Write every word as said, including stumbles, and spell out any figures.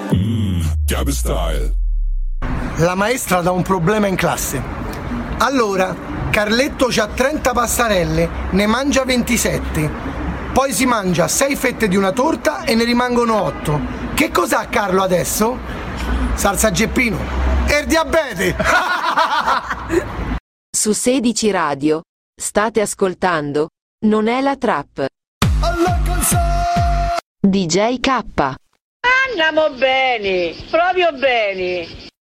Mmm, Gabby Style. La maestra dà un problema in classe. Allora, Carletto c'ha trenta pastarelle, ne mangia ventisette. Poi si mangia sei fette di una torta e ne rimangono otto. Che cos'ha Carlo adesso? Salsa Geppino. E il diabete! Su sedici Radio. State ascoltando Non è la trap. D J K. Andiamo bene, proprio bene.